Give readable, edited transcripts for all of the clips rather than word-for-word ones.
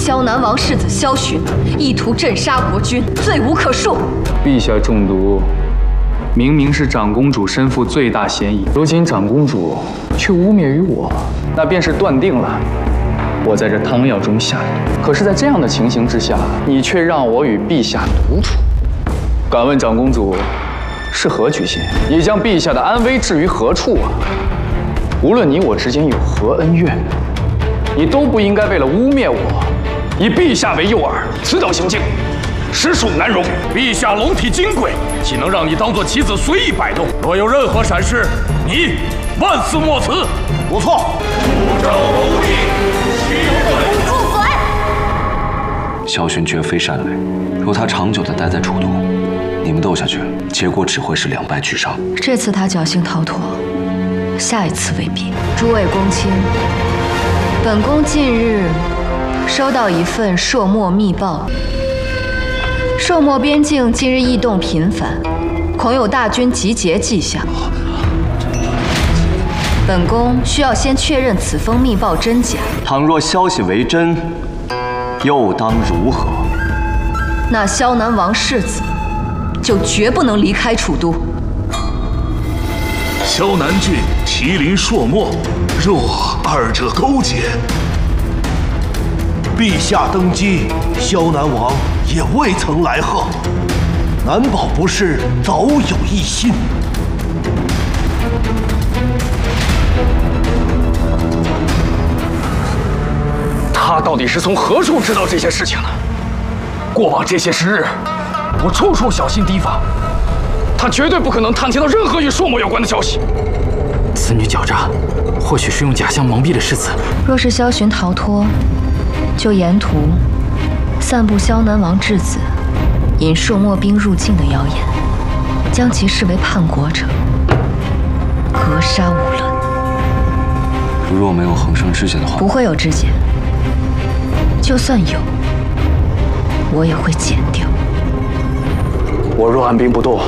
萧南王世子萧寻意图镇杀国君，罪无可恕。 陛下中毒，明明是长公主身负最大嫌疑，如今长公主却污蔑于我，那便是断定了我在这汤药中下了毒。可是，在这样的情形之下，你却让我与陛下独处。敢问长公主是何居心？你将陛下的安危置于何处啊？无论你我之间有何恩怨，你都不应该为了污蔑我，以陛下为诱饵，此等行径，实属难容。 陛下龙体金贵，岂能让你当做棋子随意摆动？若有任何闪失，你万死莫辞。 不错， 不招谋逆，岂有罪？ 住嘴！ 萧寻绝非善类，若他长久地待在楚都，你们斗下去，结果只会是两败俱伤。 这次他侥幸逃脱，下一次未必。诸位公卿，本宫近日收到一份朔漠密报，朔漠边境近日异动频繁，恐有大军集结迹象。本宫需要先确认此封密报真假。 倘若消息为真，又当如何？ 那萧南王世子就绝不能离开楚都。 萧南郡毗邻朔漠，若二者勾结， 陛下登基，萧南王也未曾来贺，难保不是早有异心。 他到底是从何处知道这些事情的？过往这些时日，我处处小心提防，他绝对不可能探听到任何与朔漠有关的消息。 此女狡诈，或许是用假象蒙蔽了世子。 若是萧寻逃脱，就沿途散布萧南王质子引朔漠兵入境的谣言，将其视为叛国者，格杀无论。 如若没有横生枝节的话， 不会有枝节，就算有，我也会剪掉。 我若按兵不动，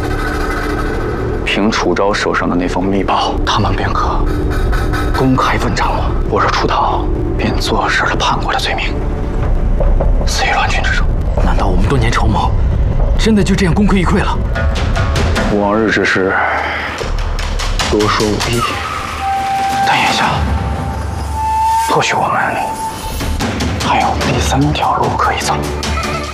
凭楚昭手上的那封密报，他们便可公开问斩我。我若出逃，便坐实了叛国的罪名，死于乱军之中。 难道我们多年筹谋，真的就这样功亏一篑了？ 往日之事，多说无益。但眼下，或许我们还有第三条路可以走。